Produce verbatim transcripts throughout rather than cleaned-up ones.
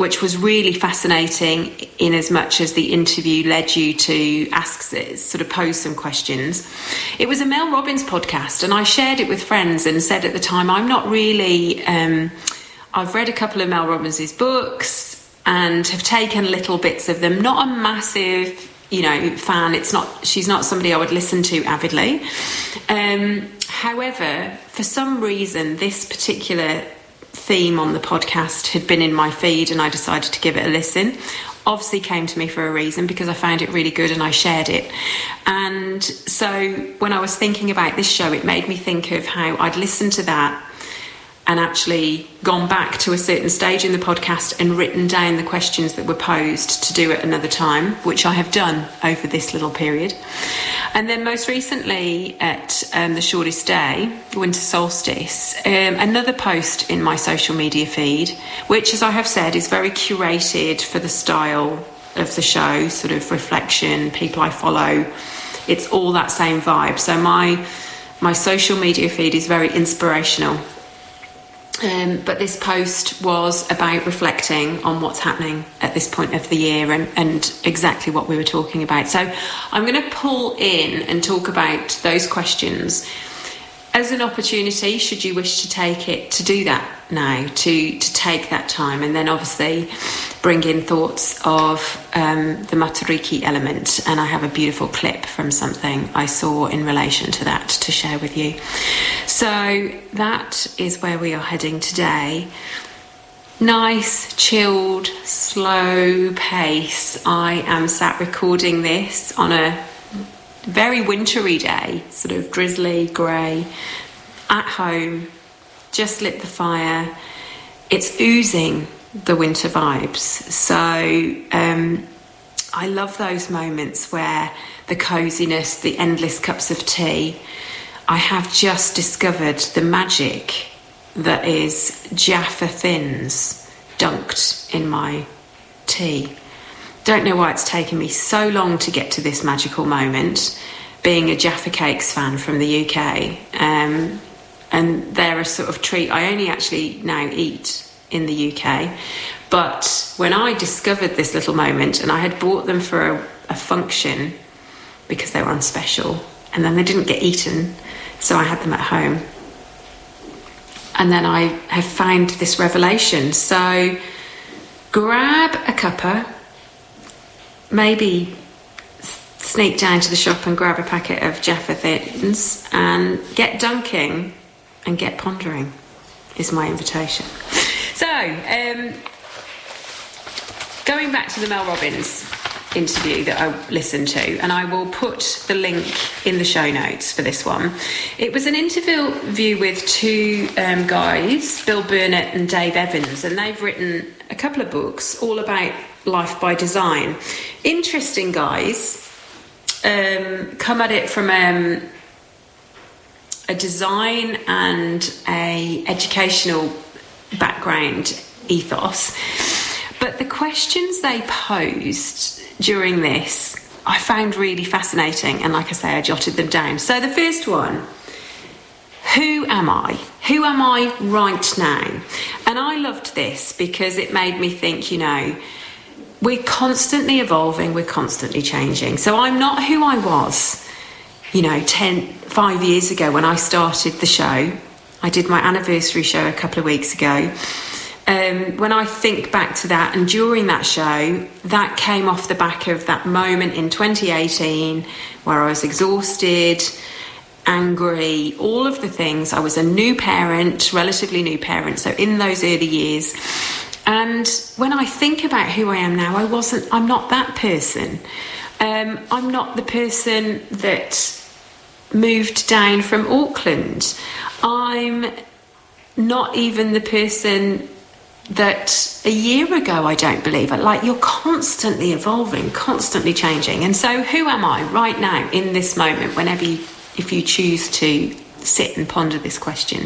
which was really fascinating in as much as the interview led you to ask, sort of pose some questions. It was a Mel Robbins podcast, and I shared it with friends and said at the time, I'm not really, um, I've read a couple of Mel Robbins' books and have taken little bits of them, not a massive, you know, fan. It's not, she's not somebody I would listen to avidly. Um, however, for some reason, this particular theme on the podcast had been in my feed and I decided to give it a listen. Obviously came to me for a reason, because I found it really good and I shared it. And so when I was thinking about this show, it made me think of how I'd listened to that and actually gone back to a certain stage in the podcast and written down the questions that were posed to do at another time, which I have done over this little period. And then most recently at um, the shortest day, winter solstice, um, another post in my social media feed, which, as I have said, is very curated for the style of the show, sort of reflection, people I follow. It's all that same vibe. So my my social media feed is very inspirational. Um, but this post was about reflecting on what's happening at this point of the year and, and exactly what we were talking about. So I'm going to pull in and talk about those questions as an opportunity, should you wish to take it, to do that now, to, to take that time, and then obviously bring in thoughts of um, the Matariki element. And I have a beautiful clip from something I saw in relation to that to share with you. So that is where we are heading today. Nice, chilled, slow pace. I am sat recording this on a very wintry day, sort of drizzly, grey, at home, just lit the fire. It's oozing the winter vibes. So um, I love those moments where the coziness, the endless cups of tea. I have just discovered the magic that is Jaffa Thins dunked in my tea. Don't know why it's taken me so long to get to this magical moment, being a Jaffa Cakes fan from the U K. Um, and they're a sort of treat I only actually now eat in the U K. But when I discovered this little moment, and I had bought them for a, a function because they were on special, and then they didn't get eaten, so I had them at home. And then I have found this revelation. So grab a cuppa, maybe sneak down to the shop and grab a packet of Jaffa Thins and get dunking and get pondering is my invitation. So, um, going back to the Mel Robbins interview that I listened to, and I will put the link in the show notes for this one. It was an interview with two um, guys, Bill Burnett and Dave Evans, and they've written a couple of books all about life by design. Interesting guys, um, come at it from um, a design and a educational background ethos. But the questions they posed during this I found really fascinating, and like I say, I jotted them down. So the first one, who am I? Who am I right now? And I loved this because it made me think, you know, we're constantly evolving, we're constantly changing. So I'm not who I was, you know, ten, five years ago when I started the show. I did my anniversary show a couple of weeks ago. Um, when I think back to that, and during that show, that came off the back of that moment in twenty eighteen where I was exhausted, angry, all of the things. I was a new parent, relatively new parent, so in those early years. And when I think about who I am now, I wasn't, I'm not that person. Um, I'm not the person that moved down from Auckland. I'm not even the person that a year ago, I don't believe it. Like, you're constantly evolving, constantly changing. And so who am I right now in this moment, whenever you, if you choose to sit and ponder this question?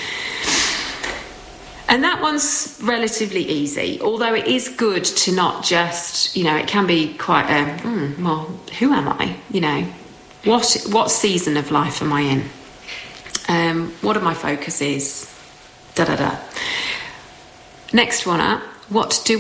And that one's relatively easy, although it is good to not just, you know, it can be quite a, mm, well, who am I? You know, what what season of life am I in? Um, what are my focuses? Da da da. Next one up, what do